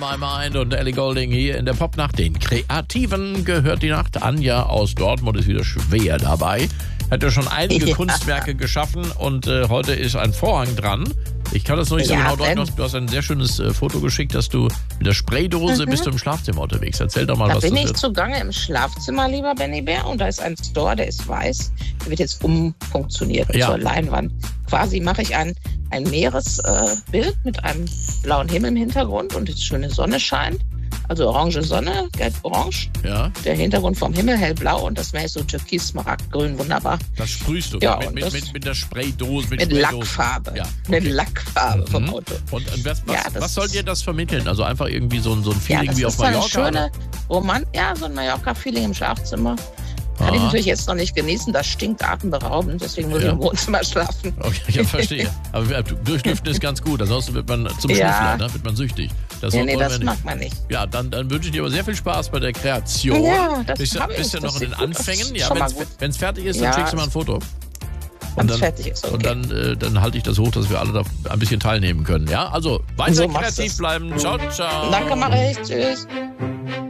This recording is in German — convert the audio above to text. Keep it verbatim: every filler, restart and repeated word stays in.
My Mind und Ellie Goulding hier in der Popnacht. Den Kreativen gehört die Nacht. Anja aus Dortmund ist wieder schwer dabei. Hat ja schon einige ja. Kunstwerke geschaffen und äh, heute ist ein Vorhang dran. Ich kann das noch nicht so ja, genau deuten. Du hast ein sehr schönes äh, Foto geschickt, dass du mit der Spraydose mhm. bist du im Schlafzimmer unterwegs. Erzähl doch mal, da was das ist. Da bin ich zugange im Schlafzimmer, lieber Benny Bär. Und da ist ein Store, der ist weiß. Der wird jetzt umfunktioniert ja. zur Leinwand. Quasi mache ich ein, ein Meeresbild äh, mit einem blauen Himmel im Hintergrund und die schöne Sonne scheint. Also orange Sonne, gelb-orange. Ja. Der Hintergrund vom Himmel hellblau und das Meer ist so türkis, smaragdgrün, wunderbar. Das sprühst du ja, mit, mit, mit, mit der Spraydose. Mit, mit Lackfarbe. Ja, okay. Mit Lackfarbe vom Auto. Und, und was, was, ja, was soll dir das vermitteln? Also einfach irgendwie so, so ein Feeling ja, wie auf Mallorca? Das ist eine schöne Roman ja, so ein Mallorca-Feeling im Schlafzimmer. Kann Aha. ich natürlich jetzt noch nicht genießen, das stinkt atemberaubend, deswegen muss ja. ich im Wohnzimmer schlafen. Okay, ich verstehe. Aber durchlüften ist ganz gut, ansonsten wird man zum ja. Schnüffler, ne? Wird man süchtig. Das nee, nee, das mag man nicht. Ja, dann, dann wünsche ich dir aber sehr viel Spaß bei der Kreation. Ja, das bist, habe ich. Bist ja noch in den Anfängen. Ja, wenn es fertig ist, ja. dann schickst du mal ein Foto. Und dann, fertig ist, okay. Und dann, äh, dann halte ich das hoch, dass wir alle da ein bisschen teilnehmen können. Ja, also weiter so kreativ bleiben. Ciao, ciao. Danke, mache ich. Tschüss.